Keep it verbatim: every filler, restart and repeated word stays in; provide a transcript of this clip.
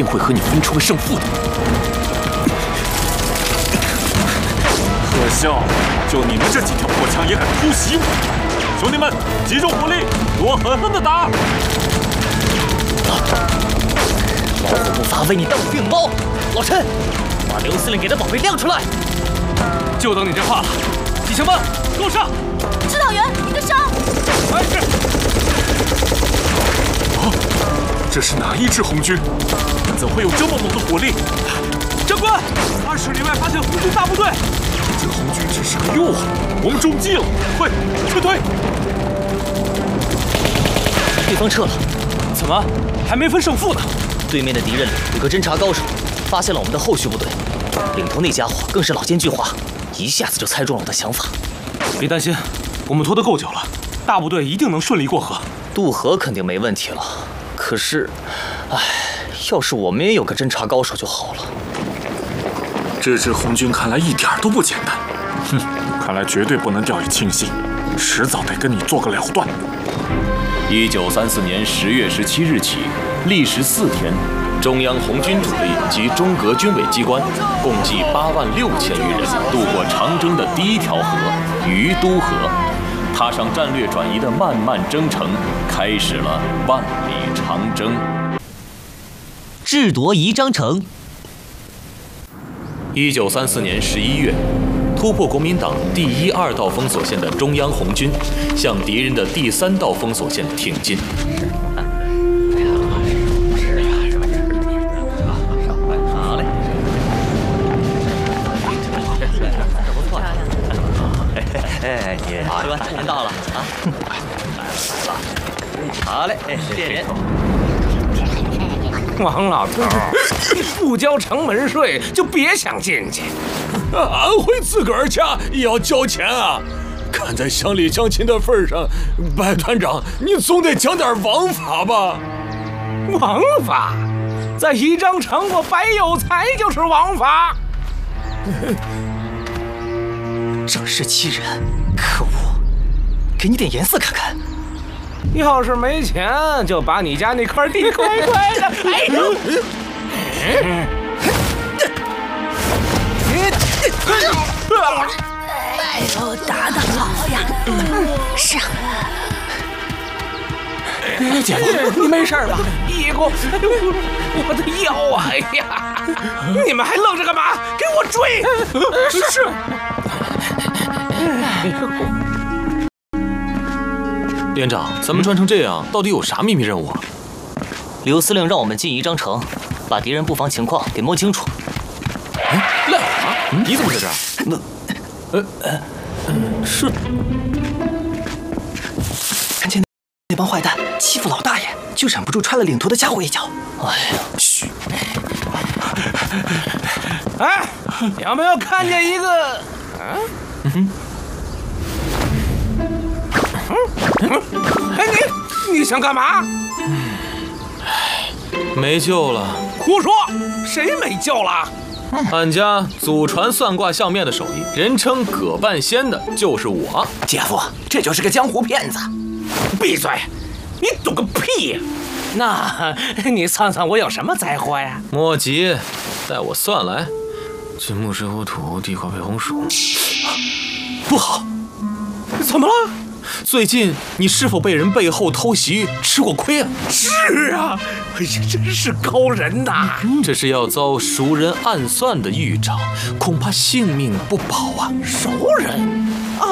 定会和你分出个胜负的。 可笑，就你们这几条破枪也敢突袭我！兄弟们，集中火力，多狠狠的打！ 老虎不发，为你当病猫。老陈，把刘司令给的宝贝亮出来。 就等你这话了。机枪班，给我上！ 指导员，你的伤。 哎是。 啊，这是哪一支红军？怎会有这么猛的火力？ 长官，二十里外发现红军大部队。 这红军只是个诱饵，我们中计了！快撤退！ 对方撤了， 怎么还没分胜负呢？ 对面的敌人里有个侦察高手，发现了我们的后续部队，领头那家伙更是老奸巨猾，一下子就猜中了我的想法。 别担心，我们拖得够久了，大部队一定能顺利过河。 渡河肯定没问题了，可是，唉，要是我们也有个侦察高手就好了。 这支红军看来一点都不简单，哼，看来绝对不能掉以轻心，迟早得跟你做个了断。 一九三四年十月十七日起，历时四天，中央红军主力及中革军委机关共计八万六千余人渡过长征的第一条河于都河，踏上战略转移的漫漫征程，开始了万里长征。 智夺宜章城。 一九三四年十一月，突破国民党第一、二道封锁线的中央红军，向敌人的第三道封锁线挺进。 好嘞，这不错呀！哎，你士官，您到了啊！好嘞，哎，谢谢您。 王老头，你不交城门税就别想进去。 俺回自个儿家也要交钱啊！看在乡里乡亲的份上，白团长，你总得讲点王法吧？ 王法，在宜章城，我白有才就是王法。 仗势欺人，可恶！给你点颜色看看。 要是没钱，就把你家那块地乖乖的。哎呦！ 哎呦，打得好呀！上。 姐夫，你没事吧？一股，我的腰啊！哎呀，你们还愣着干嘛？给我追！是。哎呦。 连长，咱们穿成这样，到底有啥秘密任务啊？ 刘司令让我们进宜章城，把敌人布防情况给摸清楚。 哎，赖华，你怎么在这儿？ 那，呃呃，是看见那帮坏蛋欺负老大爷，就忍不住踹了领头的家伙一脚。哎呀，嘘！ 哎，有没有看见一个？啊？嗯。哎，你你想干嘛？ 没救了！ 胡说，谁没救了？ 俺家祖传算卦相面的手艺，人称葛半仙的就是我。 姐夫，这就是个江湖骗子！ 闭嘴！你懂个屁呀！那你算算我有什么灾祸呀？ 莫急，待我算来。金木水火土，地火配红薯。不好！ 怎么了？ 最近你是否被人背后偷袭吃过亏啊？ 是啊，哎呀，真是高人呐！ 这是要遭熟人暗算的预兆，恐怕性命不保啊！ 熟人？